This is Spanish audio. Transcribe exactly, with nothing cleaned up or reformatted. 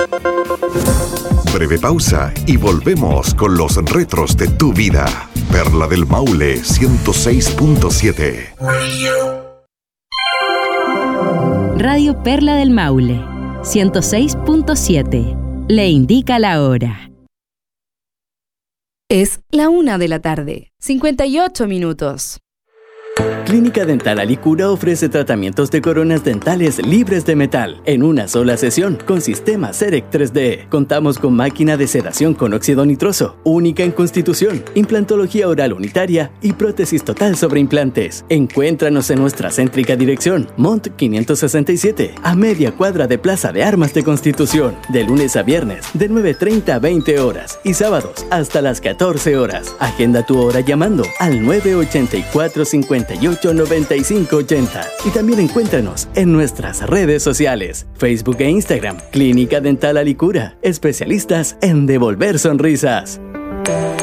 Breve pausa y volvemos con los retros de tu vida. Perla del Maule ciento seis punto siete. Radio Perla del Maule ciento seis punto siete. Le indica la hora. Es la una de la tarde, cincuenta y ocho minutos. Clínica Dental Alicura ofrece tratamientos de coronas dentales libres de metal en una sola sesión con sistema CEREC tres D. Contamos con máquina de sedación con óxido nitroso, única en Constitución, implantología oral unitaria y prótesis total sobre implantes. Encuéntranos en nuestra céntrica dirección, Mont quinientos sesenta y siete, a media cuadra de Plaza de Armas de Constitución, de lunes a viernes, de nueve treinta a veinte horas y sábados hasta las catorce horas. Agenda tu hora llamando al nueve ochenta y cuatro, cincuenta y ocho, noventa y cinco ochenta. Y también encuéntranos en nuestras redes sociales, Facebook e Instagram, Clínica Dental Alicura, especialistas en devolver sonrisas.